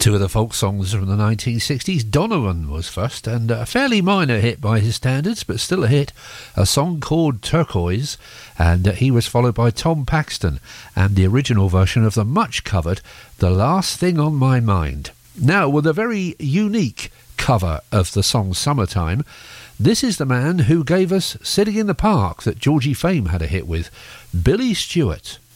Two of the folk songs from the 1960s. Donovan was first, and a fairly minor hit by his standards, but still a hit. A song called Turquoise, and he was followed by Tom Paxton and the original version of the much covered The Last Thing on My Mind. Now, with a very unique cover of the song Summertime, this is the man who gave us Sitting in the Park that Georgie Fame had a hit with, Billy Stewart.